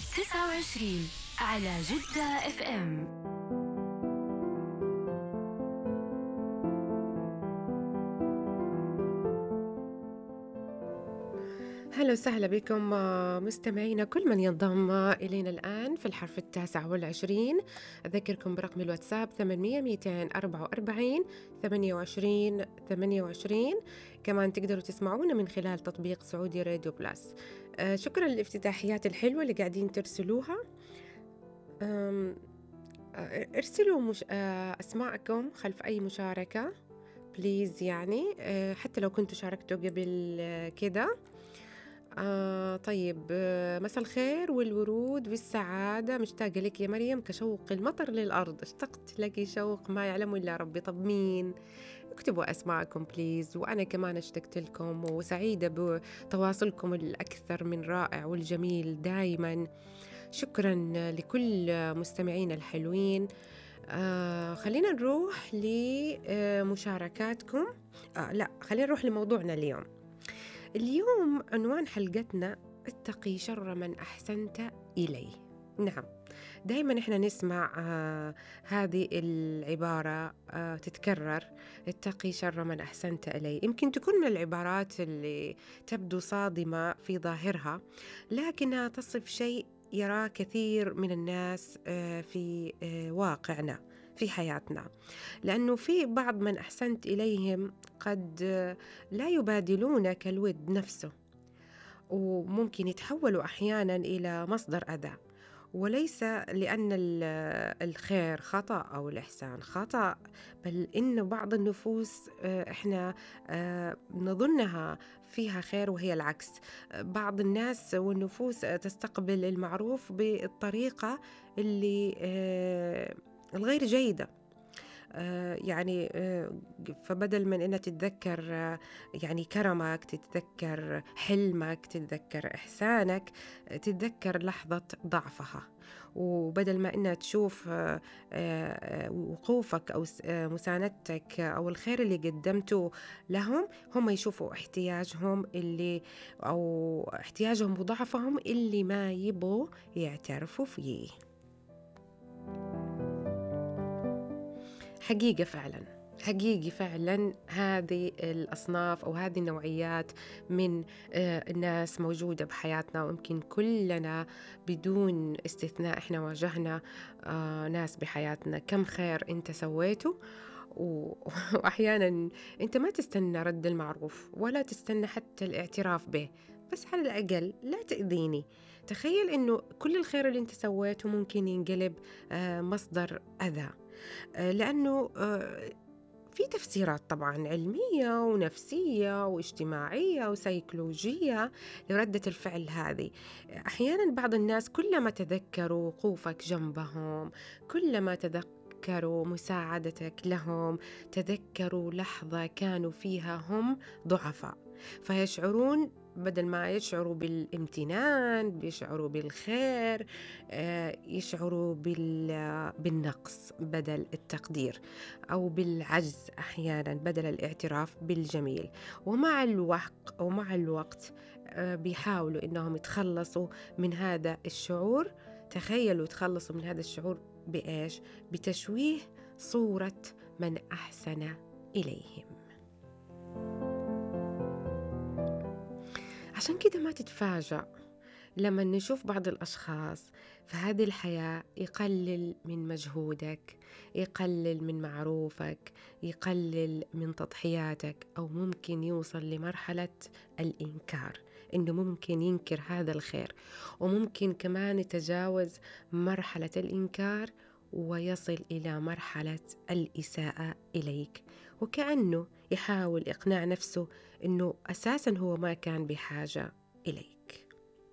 29 على جدة اف ام. أهلا وسهلا بكم مستمعينا كل من ينضم إلينا الآن في الحرف 29. أذكركم برقم الواتساب 800 244 28 28. كمان تقدروا تسمعونا من خلال تطبيق سعودي راديو بلاس. شكرا للافتتاحيات الحلوة اللي قاعدين ترسلوها. آم، ارسلوا أسماءكم خلف أي مشاركة بليز، يعني حتى لو كنتوا شاركتوا قبل كده. طيب، مساء الخير والورود والسعادة، مشتاقة لك يا مريم كشوق المطر للأرض، اشتقت لك شوق ما يعلم إلا ربي. طب مين؟ اكتبوا أسماءكم بليز، وأنا كمان اشتقت لكم وسعيدة بتواصلكم الأكثر من رائع والجميل دايما. شكرا لكل مستمعين الحلوين. خلينا نروح لمشاركاتكم. لا، خلينا نروح لموضوعنا اليوم. اليوم عنوان حلقتنا اتقي شر من أحسنت إليه. نعم، دايما احنا نسمع هذه العبارة تتكرر، اتقي شر من أحسنت إليه. يمكن تكون من العبارات اللي تبدو صادمة في ظاهرها، لكنها تصف شيء يراه كثير من الناس في واقعنا في حياتنا، لأنه في بعض من أحسنت إليهم قد لا يبادلونك الود نفسه، وممكن يتحولوا أحيانا إلى مصدر أذى، وليس لأن الخير خطأ أو الإحسان خطأ، بل إن بعض النفوس إحنا نظنها فيها خير وهي العكس. بعض الناس والنفوس تستقبل المعروف بالطريقة اللي الغير جيدة. يعني فبدل من أنها تتذكر يعني كرمك، تتذكر حلمك، تتذكر إحسانك، تتذكر لحظة ضعفها، وبدل ما أنها تشوف وقوفك أو مساندتك أو الخير اللي قدمته لهم، هم يشوفوا احتياجهم أو احتياجهم وضعفهم اللي ما يبغوا يعترفوا فيه. حقيقي فعلا هذه الأصناف أو هذه النوعيات من الناس موجودة بحياتنا، ويمكن كلنا بدون استثناء إحنا واجهنا ناس بحياتنا. كم خير أنت سويته وأحيانا أنت ما تستنى رد المعروف ولا تستنى حتى الاعتراف به، بس على الأقل لا تأذيني. تخيل أنه كل الخير اللي أنت سويته ممكن ينقلب مصدر أذى، لأنه في تفسيرات طبعا علمية ونفسية واجتماعية وسيكولوجية لردة الفعل هذه. أحيانا بعض الناس كلما تذكروا وقوفك جنبهم، كلما تذكروا مساعدتك لهم، تذكروا لحظة كانوا فيها هم ضعفاء، فيشعرون بدل ما يشعروا بالامتنان بيشعروا بالخير، يشعروا بالنقص بدل التقدير، أو بالعجز أحيانا بدل الاعتراف بالجميل. ومع الوقت بيحاولوا إنهم يتخلصوا من هذا الشعور. تخيلوا يتخلصوا من هذا الشعور بإيش؟ بتشويه صورة من أحسن إليهم. عشان كده ما تتفاجأ لما نشوف بعض الأشخاص في هذه الحياة يقلل من مجهودك، يقلل من معروفك، يقلل من تضحياتك، أو ممكن يوصل لمرحلة الإنكار، إنه ممكن ينكر هذا الخير، وممكن كمان يتجاوز مرحلة الإنكار ويصل إلى مرحلة الإساءة إليك، وكأنه يحاول إقناع نفسه إنه أساساً هو ما كان بحاجة إليك.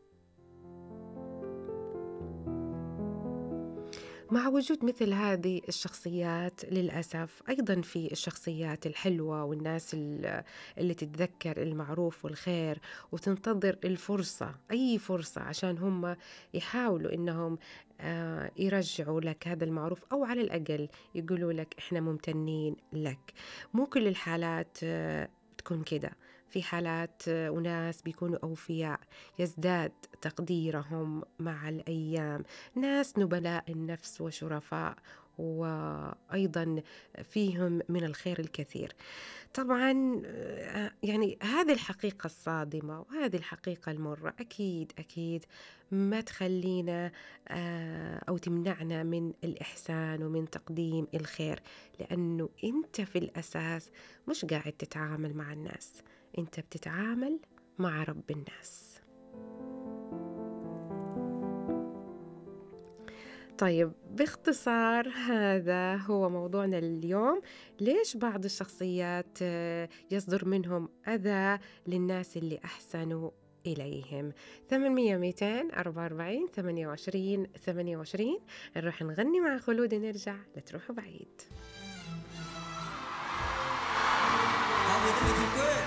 مع وجود مثل هذه الشخصيات للأسف أيضا في الشخصيات الحلوة والناس اللي تتذكر المعروف والخير وتنتظر الفرصة، أي فرصة عشان هم يحاولوا إنهم يرجعوا لك هذا المعروف، أو على الأقل يقولوا لك إحنا ممتنين لك. مو كل الحالات تكون كده، في حالات وناس بيكونوا أوفياء يزداد تقديرهم مع الأيام، ناس نبلاء النفس وشرفاء، وأيضا فيهم من الخير الكثير. طبعا يعني هذه الحقيقة الصادمة وهذه الحقيقة المرة أكيد أكيد ما تخلينا أو تمنعنا من الإحسان ومن تقديم الخير، لأنه أنت في الأساس مش قاعد تتعامل مع الناس، أنت بتتعامل مع رب الناس. طيب باختصار هذا هو موضوعنا اليوم. ليش بعض الشخصيات يصدر منهم أذى للناس اللي أحسنوا إليهم؟ 800 244 28 28. نروح نغني مع خلود ونرجع، لا تروحوا بعيد.